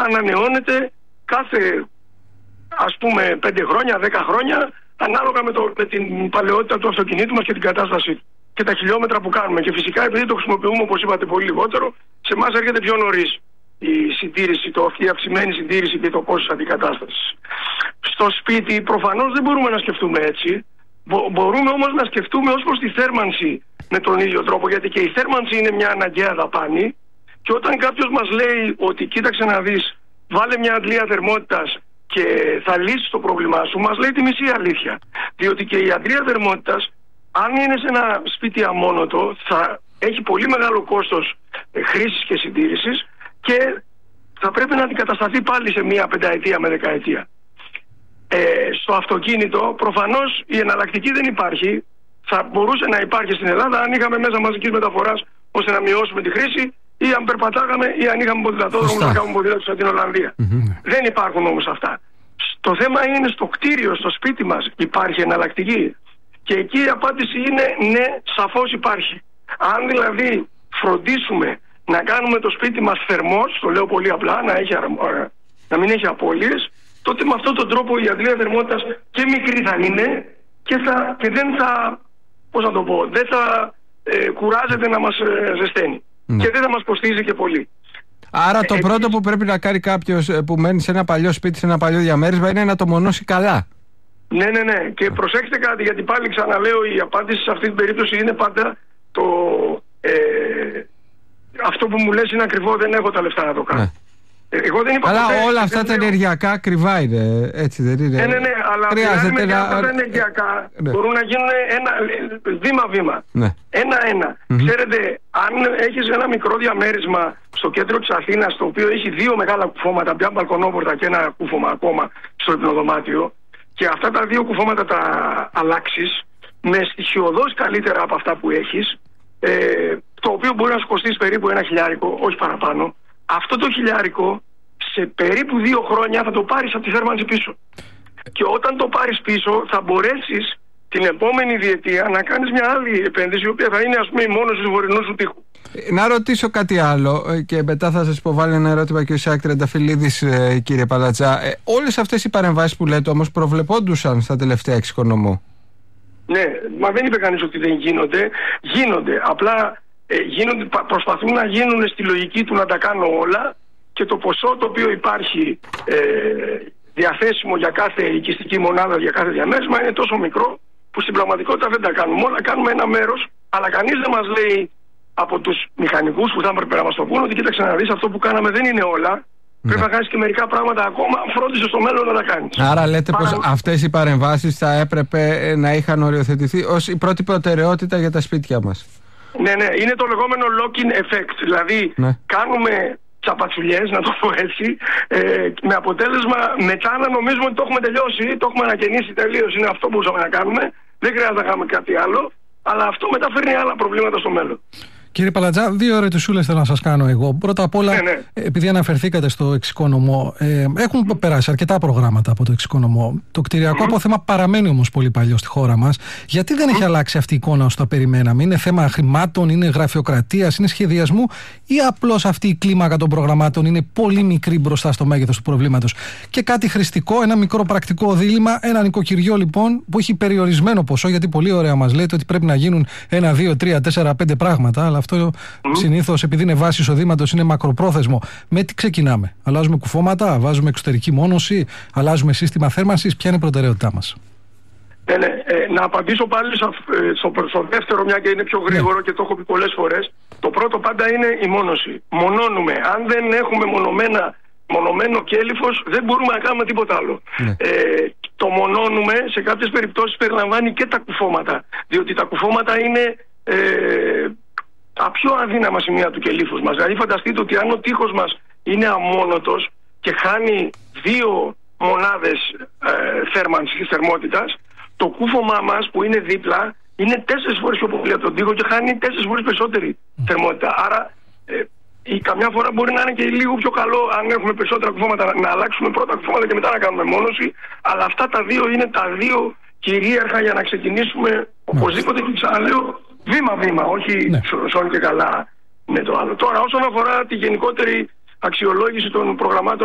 ανανεώνεται κάθε, ας πούμε, 5 χρόνια, 10 χρόνια, ανάλογα με την παλαιότητα του αυτοκινήτου μας και την κατάσταση και τα χιλιόμετρα που κάνουμε. Και φυσικά, επειδή το χρησιμοποιούμε, όπως είπατε, πολύ λιγότερο, σε εμάς έρχεται πιο νωρίς η συντήρηση, η αυξημένη συντήρηση και το κόστος αντικατάστασης. Στο σπίτι προφανώς δεν μπορούμε να σκεφτούμε έτσι. Μπορούμε όμως να σκεφτούμε ως προς τη θέρμανση με τον ίδιο τρόπο, γιατί και η θέρμανση είναι μια αναγκαία δαπάνη. Και όταν κάποιος μας λέει ότι κοίταξε να δεις, βάλε μια αντλία θερμότητας και θα λύσει το πρόβλημά σου, μας λέει τη μισή αλήθεια. Διότι και η αντλία θερμότητας, αν είναι σε ένα σπίτι αμόνοτο, θα έχει πολύ μεγάλο κόστος χρήσης και συντήρησης και θα πρέπει να αντικατασταθεί πάλι σε μια 5ετία με 10ετία. Στο αυτοκίνητο προφανώς η εναλλακτική δεν υπάρχει. Θα μπορούσε να υπάρχει στην Ελλάδα αν είχαμε μέσα μαζικής μεταφοράς ώστε να μειώσουμε τη χρήση, ή αν περπατάγαμε, ή αν είχαμε ποδηλατόδρομο να κάνουμε ποδήλατο στην Ολλανδία. Δεν υπάρχουν όμως αυτά. Το θέμα είναι στο κτίριο, στο σπίτι μας υπάρχει εναλλακτική. Και εκεί η απάντηση είναι ναι, σαφώς υπάρχει. Αν δηλαδή φροντίσουμε να κάνουμε το σπίτι μας θερμός, το λέω πολύ απλά, να μην έχει απώλειες, τότε με αυτόν τον τρόπο η αντλία θερμότητας και μικρή θα είναι και δεν θα, πώς να το πω, δεν θα κουράζεται να μας ζεσταίνει. Και δεν θα μας κοστίζει και πολύ. Άρα το πρώτο που πρέπει να κάνει κάποιος που μένει σε ένα παλιό σπίτι, σε ένα παλιό διαμέρισμα, είναι να το μονώσει καλά. Ναι. Και προσέξτε κάτι, γιατί πάλι ξαναλέω, η απάντηση σε αυτή την περίπτωση είναι πάντα αυτό που μου λες είναι ακριβό, δεν έχω τα λεφτά να το κάνω. Εγώ δεν είπα. Αλλά όλα αυτά τα ενεργειακά ακριβά είναι, έτσι δεν είναι? Ναι, αλλά χρειάζεται αυτά τα ενεργειακά μπορούν να γίνουν βήμα-βήμα. Ένα-ένα. Ξέρετε, αν έχεις ένα μικρό διαμέρισμα στο κέντρο της Αθήνας, το οποίο έχει 2 μεγάλα κουφώματα, μια μπαλκονόπορτα και ένα κούφωμα ακόμα στο υπνοδωμάτιο, και αυτά τα 2 κουφώματα τα αλλάξεις με στοιχειωδώς καλύτερα από αυτά που έχεις, το οποίο μπορεί να σου κοστίσει περίπου 1 χιλιάρικο, όχι παραπάνω, αυτό το χιλιάρικο σε περίπου 2 χρόνια θα το πάρεις από τη θέρμανση πίσω. Και όταν το πάρεις πίσω θα μπορέσεις την επόμενη διετία να κάνεις μια άλλη επένδυση, η οποία θα είναι, ας πούμε, η μόνωση του βορεινού σου τοίχου. Να ρωτήσω κάτι άλλο και μετά θα σας υποβάλει ένα ερώτημα και ο Ισάκ Τρενταφυλλίδης, κύριε Παλατζά. Όλες αυτές οι παρεμβάσεις που λέτε όμως προβλεπόντουσαν στα τελευταία εξοικονομώ? Ναι, μα δεν είπε κανείς ότι δεν γίνονται. Γίνονται. Απλά προσπαθούν να γίνουν στη λογική του να τα κάνω όλα, και το ποσό το οποίο υπάρχει διαθέσιμο για κάθε οικιστική μονάδα, για κάθε διαμέρισμα, είναι τόσο μικρό που στην πραγματικότητα δεν τα κάνουμε όλα. Κάνουμε ένα μέρος, αλλά κανείς δεν μας λέει από τους μηχανικούς που θα έπρεπε να μας το πούνε ότι κοίταξε να δεις, αυτό που κάναμε δεν είναι όλα. Πρέπει να κάνεις και μερικά πράγματα ακόμα, φρόντισε στο μέλλον να τα κάνεις. Άρα λέτε πως αυτές οι παρεμβάσεις θα έπρεπε να είχαν οριοθετηθεί ως η πρώτη προτεραιότητα για τα σπίτια μας? Ναι, είναι το λεγόμενο lock-in effect. Δηλαδή κάνουμε τσαπατσουλιές, να το πω έτσι, με αποτέλεσμα μετά να νομίζουμε ότι το έχουμε τελειώσει, το έχουμε ανακαινήσει τελείως, είναι αυτό που μπορούσαμε να κάνουμε, δεν χρειάζεται να κάνουμε κάτι άλλο, αλλά αυτό μετά φέρνει άλλα προβλήματα στο μέλλον. Κύριε Παλατζά, 2 ερωτησούλες θέλω να σας κάνω εγώ. Πρώτα απ' όλα, επειδή αναφερθήκατε στο εξοικονομώ, έχουν περάσει αρκετά προγράμματα από το εξοικονομώ. Το κτηριακό απόθεμα παραμένει όμως πολύ παλιό στη χώρα μας. Γιατί δεν έχει αλλάξει αυτή η εικόνα όσο τα περιμέναμε? Είναι θέμα χρημάτων, είναι γραφειοκρατίας, είναι σχεδιασμού, ή απλώς αυτή η κλίμακα των προγραμμάτων είναι πολύ μικρή μπροστά στο μέγεθος του προβλήματος? Και κάτι χρηστικό, ένα μικρό πρακτικό δίλημμα. Ένα νοικοκυριό λοιπόν που έχει περιορισμένο ποσό, γιατί πολύ ωραία μας λέτε ότι πρέπει να γίνουν 1, 2, 3, 4, 5 πράγματα, αλλά αυτό συνήθως, επειδή είναι βάση εισοδήματος, είναι μακροπρόθεσμο. Με τι ξεκινάμε? Αλλάζουμε κουφώματα, βάζουμε εξωτερική μόνωση, αλλάζουμε σύστημα θέρμανσης? Ποια είναι η προτεραιότητά μας? Να απαντήσω πάλι στο δεύτερο, μια και είναι πιο γρήγορο και το έχω πει πολλές φορές. Το πρώτο πάντα είναι η μόνωση. Μονώνουμε. Αν δεν έχουμε μονωμένο κέλυφος, δεν μπορούμε να κάνουμε τίποτα άλλο. Το μονώνουμε σε κάποιες περιπτώσεις περιλαμβάνει και τα κουφώματα, διότι τα κουφώματα είναι τα πιο αδύναμα σημεία του κελύφους μας. Δηλαδή φανταστείτε ότι αν ο τοίχος μας είναι αμόνοτος και χάνει 2 μονάδες θέρμανσης, θερμότητας, το κούφωμά μας που είναι δίπλα είναι 4 φορές πιο πολύ από τον τοίχο και χάνει 4 φορές περισσότερη θερμότητα. Άρα καμιά φορά μπορεί να είναι και λίγο πιο καλό, αν έχουμε περισσότερα κουφώματα, να αλλάξουμε πρώτα κουφώματα και μετά να κάνουμε μόνωση. Αλλά αυτά τα 2 είναι τα 2 κυρίαρχα για να ξεκινήσουμε οπωσδήποτε, και ξαναλέω, βήμα-βήμα, όχι σώνει και καλά με το άλλο. Τώρα, όσον αφορά τη γενικότερη αξιολόγηση των προγραμμάτων